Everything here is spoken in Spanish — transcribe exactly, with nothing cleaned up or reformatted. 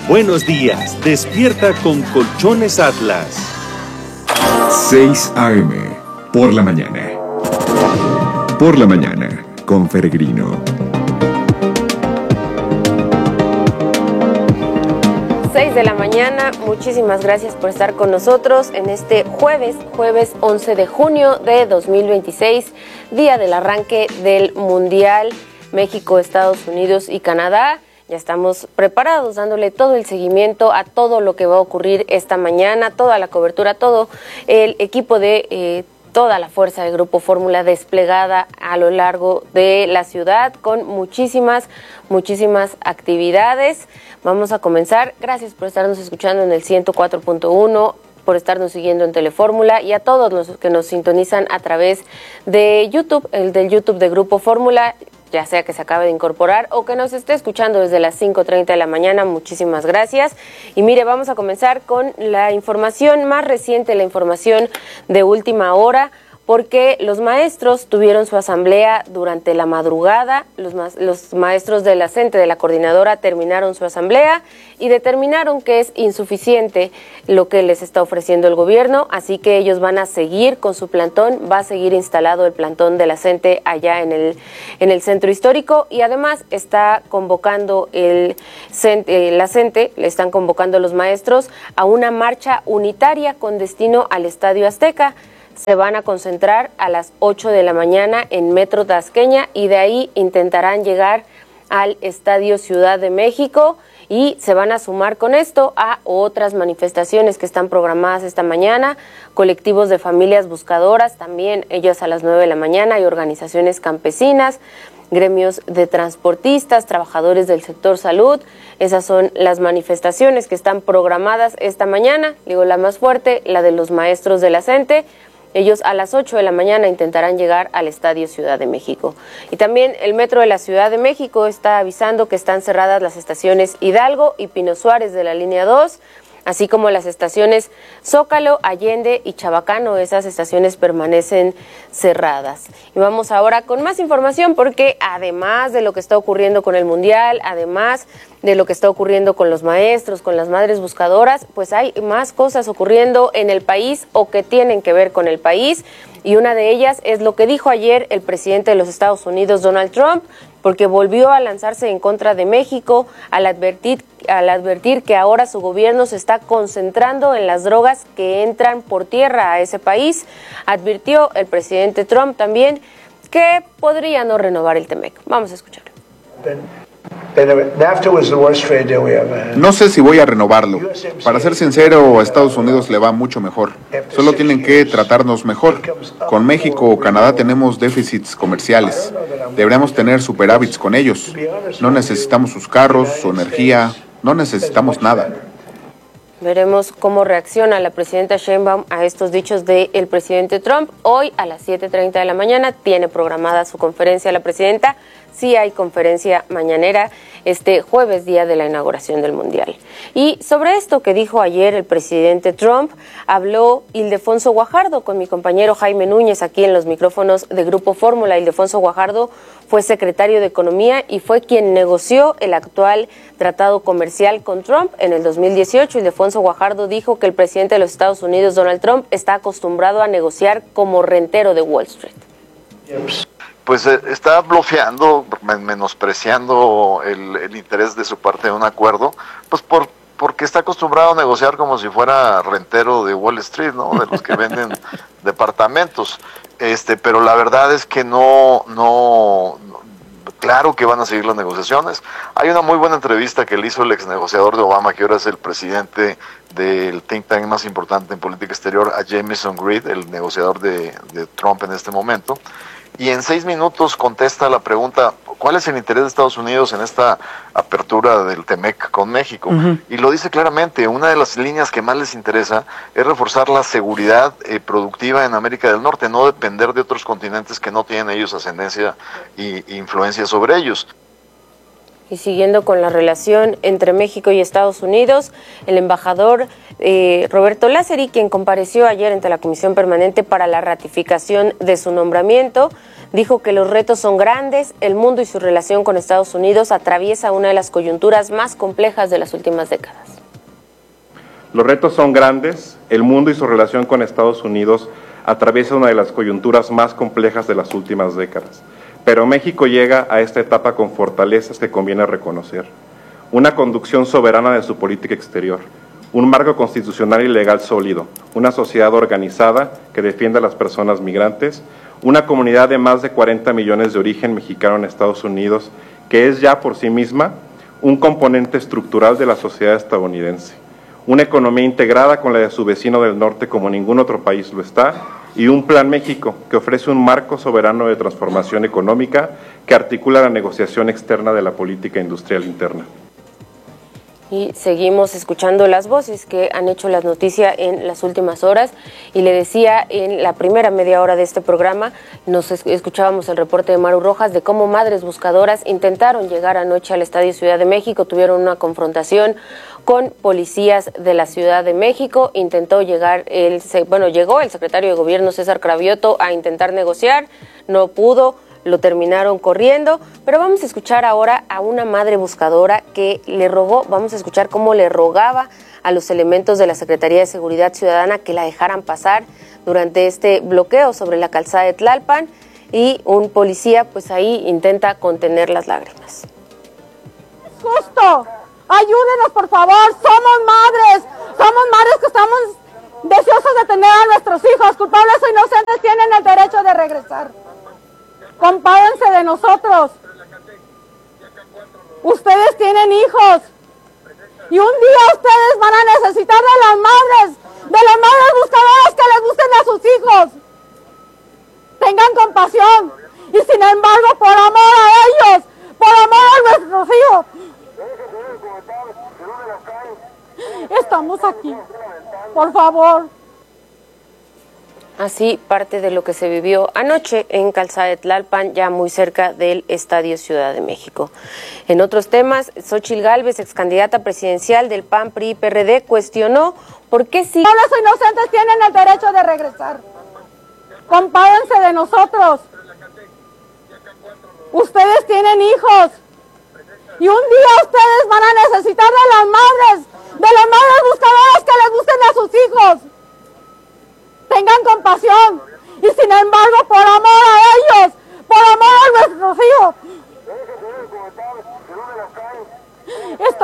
Buenos días, despierta con Colchones Atlas. seis a eme, por la mañana. Por la mañana, con Peregrino. seis de la mañana, muchísimas gracias por estar con nosotros en este jueves, jueves once de junio de dos mil veintiséis, día del arranque del Mundial México, Estados Unidos y Canadá. Ya estamos preparados, dándole todo el seguimiento a todo lo que va a ocurrir esta mañana, toda la cobertura, todo el equipo de eh, toda la fuerza de Grupo Fórmula desplegada a lo largo de la ciudad con muchísimas, muchísimas actividades. Vamos a comenzar. Gracias por estarnos escuchando en el ciento cuatro punto uno, por estarnos siguiendo en Telefórmula y a todos los que nos sintonizan a través de YouTube, el del YouTube de Grupo Fórmula, ya sea que se acabe de incorporar o que nos esté escuchando desde las cinco treinta de la mañana, muchísimas gracias. Y mire, vamos a comenzar con la información más reciente, la información de última hora, porque los maestros tuvieron su asamblea durante la madrugada, los, ma los maestros de la CENTE, de la coordinadora, terminaron su asamblea y determinaron que es insuficiente lo que les está ofreciendo el gobierno, así que ellos van a seguir con su plantón, va a seguir instalado el plantón de la CENTE allá en el, en el centro histórico y además está convocando el, eh, la CENTE, le están convocando a los maestros a una marcha unitaria con destino al Estadio Azteca. Se van a concentrar a las ocho de la mañana en Metro Tasqueña y de ahí intentarán llegar al Estadio Ciudad de México y se van a sumar con esto a otras manifestaciones que están programadas esta mañana, colectivos de familias buscadoras, también ellas a las nueve de la mañana, y organizaciones campesinas, gremios de transportistas, trabajadores del sector salud. Esas son las manifestaciones que están programadas esta mañana. Digo, la más fuerte, la de los maestros de la CENTE. Ellos a las ocho de la mañana intentarán llegar al Estadio Ciudad de México. Y también el Metro de la Ciudad de México está avisando que están cerradas las estaciones Hidalgo y Pino Suárez de la línea dos, así como las estaciones Zócalo, Allende y Chabacano. Esas estaciones permanecen cerradas. Y vamos ahora con más información, porque además de lo que está ocurriendo con el Mundial, además de lo que está ocurriendo con los maestros, con las madres buscadoras, pues hay más cosas ocurriendo en el país o que tienen que ver con el país. Y una de ellas es lo que dijo ayer el presidente de los Estados Unidos, Donald Trump, porque volvió a lanzarse en contra de México al advertir, al advertir que ahora su gobierno se está concentrando en las drogas que entran por tierra a ese país. Advirtió el presidente Trump también que podría no renovar el TEMEC. Vamos a escucharlo. No sé si voy a renovarlo. Para ser sincero, a Estados Unidos le va mucho mejor. Solo tienen que tratarnos mejor. Con México o Canadá tenemos déficits comerciales. Deberíamos tener superávits con ellos. No necesitamos sus carros, su energía, no necesitamos nada. Veremos cómo reacciona la presidenta Sheinbaum a estos dichos del presidente Trump. Hoy a las siete treinta de la mañana tiene programada su conferencia la presidenta. Sí hay conferencia mañanera este jueves, día de la inauguración del Mundial. Y sobre esto que dijo ayer el presidente Trump, habló Ildefonso Guajardo con mi compañero Jaime Núñez aquí en los micrófonos de Grupo Fórmula. Ildefonso Guajardo fue secretario de Economía y fue quien negoció el actual tratado comercial con Trump en el dos mil dieciocho. Ildefonso Guajardo dijo que el presidente de los Estados Unidos, Donald Trump, está acostumbrado a negociar como rentero de Wall Street. Pues eh, está blofeando, menospreciando el, el interés de su parte de un acuerdo, pues por porque está acostumbrado a negociar como si fuera rentero de Wall Street, ¿no? De los que venden departamentos. Este, pero la verdad es que no, no, no, claro que van a seguir las negociaciones. Hay una muy buena entrevista que le hizo el ex negociador de Obama, que ahora es el presidente del think tank más importante en política exterior, a Jameson Reed, el negociador de, de Trump en este momento. Y en seis minutos contesta la pregunta, ¿cuál es el interés de Estados Unidos en esta apertura del TEMEC con México? Uh-huh. Y lo dice claramente, una de las líneas que más les interesa es reforzar la seguridad eh, productiva en América del Norte, no depender de otros continentes que no tienen ellos ascendencia e influencia sobre ellos. Y siguiendo con la relación entre México y Estados Unidos, el embajador eh, Roberto Lázari, quien compareció ayer ante la Comisión Permanente para la ratificación de su nombramiento, Dijo que los retos son grandes, el mundo y su relación con Estados Unidos atraviesa una de las coyunturas más complejas de las últimas décadas. Los retos son grandes, el mundo y su relación con Estados Unidos atraviesa una de las coyunturas más complejas de las últimas décadas. Pero México llega a esta etapa con fortalezas que conviene reconocer. Una conducción soberana de su política exterior, un marco constitucional y legal sólido, una sociedad organizada que defiende a las personas migrantes, una comunidad de más de cuarenta millones de origen mexicano en Estados Unidos, que es ya por sí misma un componente estructural de la sociedad estadounidense, una economía integrada con la de su vecino del norte como ningún otro país lo está, y un Plan México que ofrece un marco soberano de transformación económica que articula la negociación externa de la política industrial interna. Y seguimos escuchando las voces que han hecho la noticia en las últimas horas. Y le decía, en la primera media hora de este programa, nos escuchábamos el reporte de Maru Rojas de cómo madres buscadoras intentaron llegar anoche al Estadio Ciudad de México, tuvieron una confrontación con policías de la Ciudad de México, intentó llegar, el, bueno, llegó el secretario de Gobierno César Cravioto a intentar negociar, no pudo, lo terminaron corriendo, pero vamos a escuchar ahora a una madre buscadora que le rogó, vamos a escuchar cómo le rogaba a los elementos de la Secretaría de Seguridad Ciudadana que la dejaran pasar durante este bloqueo sobre la calzada de Tlalpan, y un policía pues ahí intenta contener las lágrimas. ¡Justo! Ayúdenos, por favor, somos madres, somos madres que estamos deseosas de tener a nuestros hijos, culpables o inocentes, tienen el derecho de regresar. Compádense de nosotros. Ustedes tienen hijos. Y un día ustedes van a necesitar de las madres, de las madres buscadoras que les gusten a sus hijos. Tengan compasión. Y sin embargo, por amor a ellos, por amor a nuestros hijos, estamos aquí. Por favor. Así parte de lo que se vivió anoche en Calzada de Tlalpan, ya muy cerca del Estadio Ciudad de México. En otros temas, Xóchitl Gálvez, ex candidata presidencial del P A N, P R I y P R D, cuestionó por qué sí. Los inocentes tienen el derecho de regresar. Compádense de nosotros. Ustedes tienen hijos. Y un día ustedes van a necesitar de las madres, de las madres buscadoras que les gusten a sus hijos. Tengan compasión. Y sin embargo, por amor a ellos, por amor a nuestros hijos,